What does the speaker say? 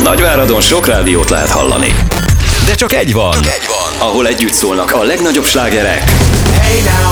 Nagyváradon sok rádiót lehet hallani. De csak egy van, ahol együtt szólnak a legnagyobb slágerek Hey now.